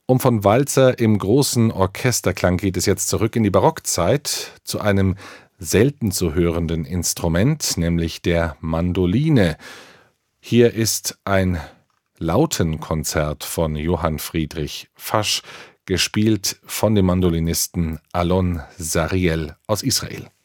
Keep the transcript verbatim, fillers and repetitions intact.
Um von Walzer im großen Orchesterklang geht es jetzt zurück in die Barockzeit zu einem selten zu hörenden Instrument, nämlich der Mandoline. Hier ist ein Lautenkonzert von Johann Friedrich Fasch, gespielt von dem Mandolinisten Alon Sariel aus Israel.